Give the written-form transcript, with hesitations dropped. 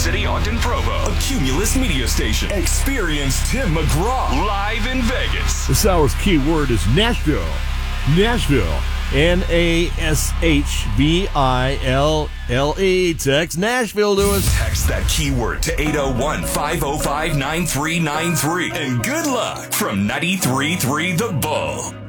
City, Ogden, Provo. A Cumulus media station. Experience Tim McGraw live in Vegas. This hour's keyword is Nashville. Nashville. Nashville. Text Nashville to us. Text that keyword to 801-505-9393. And good luck from 93.3 The Bull.